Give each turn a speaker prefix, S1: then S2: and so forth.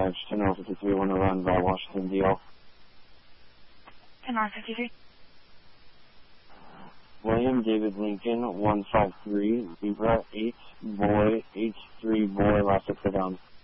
S1: dispatch, 10-53, want to run by Washington, DL.
S2: 10-53.
S1: William David Lincoln, 153, Zebra, 8, boy, H3, boy, last 6 down.